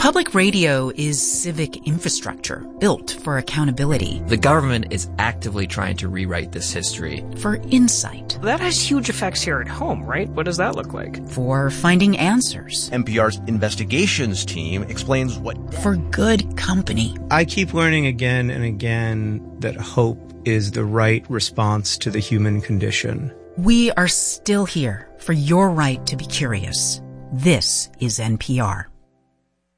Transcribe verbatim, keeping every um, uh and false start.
Public radio is civic infrastructure built for accountability. The government is actively trying to rewrite this history. For insight. That has huge effects here at home, right? What does that look like? For finding answers. N P R's investigations team explains what... For good company. I keep learning again and again that hope is the right response to the human condition. We are still here for your right to be curious. This is N P R.